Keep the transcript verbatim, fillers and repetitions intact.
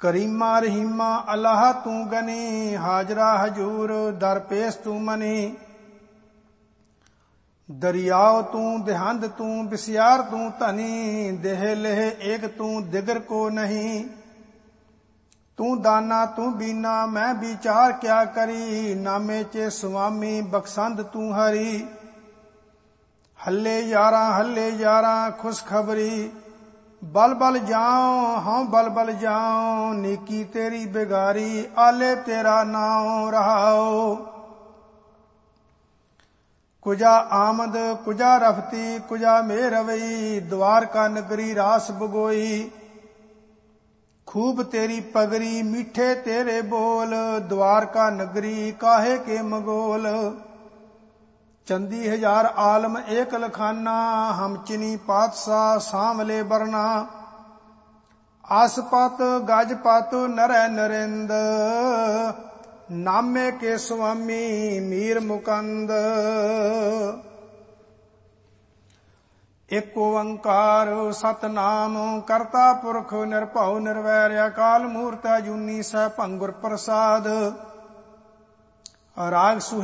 ਕਰੀਮਾ ਰਹੀਮਾ ਅਲਾਹ ਤੂੰ ਗਨੀ, ਹਾਜ਼ਰਾ ਹਜੂਰ ਦਰ ਪੇਸ਼ ਤੂੰ ਮਨੀ। ਦਰਿਆਓ ਤੂੰ ਦੇਹੰਦ ਤੂੰ ਬਿਸਿਆਰ ਤੂੰ ਧਨੀ, ਦੇਹ ਲੇਹ ਏਕ ਤੂੰ ਦਿਗਰ ਕੋ ਨਹੀਂ। ਤੂੰ ਦਾਨਾ ਤੂੰ ਬੀਨਾ ਮੈਂ ਵਿਚਾਰ ਕਿਆ ਕਰੀ, ਨਾਮੇ ਚ ਸੁਆਮੀ ਬਖਸ਼ੰਦ ਤੂੰ ਹਰੀ। ਹੱਲੇ ਯਾਰਾਂ ਹੱਲੇ ਯਾਰਾਂ ਖੁਸ਼ਖਬਰੀ, ਬਲ ਬਲ ਜਾਉ ਹਉ ਬਲ ਬਲ ਜਾਉ, ਨੀਕੀ ਤੇਰੀ ਬਿਗਾਰੀ ਆਲੇ ਤੇਰਾ ਨਾਉ ਰਹਾਉ। ਕੁਜਾ ਆਮਦ ਕੁਜਾ ਰਫਤੀ ਕੁਜਾ ਮੇਰਵਈ, ਦਵਾਰਕਾ ਨਗਰੀ ਰਾਸ ਬਗੋਈ। ਖੂਬ ਤੇਰੀ ਪਗਰੀ ਮੀਠੇ ਤੇਰੇ ਬੋਲ, ਦਵਾਰਕਾ ਨਗਰੀ ਕਾਹੇ ਕੇ ਮਗੋਲ। ਚੰਦੀ ਹਜ਼ਾਰ ਆਲਮ ਏਕ ਲਖਾਨਾ, ਹਮ ਚਿਨੀ ਪਾਤਸ਼ਾਹ ਸਾਂਵਲੇ ਬਰਨਾ। ਆਸਪਤ ਗਜਪਤ ਨਰੈ ਨਰਿੰਦ, ਨਾਮੇ ਕੇ ਸੁਆਮੀ ਮੀਰ ਮੁਕੰਦ। ਇਕ ਓੰਕਾਰ ਸਤਨਾਮ ਕਰਤਾ ਪੁਰਖ ਨਿਰਭਉ ਨਿਰਵੈਰ ਅਕਾਲ ਮੂਰਤਿ ਅਜੂਨੀ ਸੈਭੰ ਗੁਰ ਪ੍ਰਸਾਦ। ਰਾਗ ਸੁਹੇ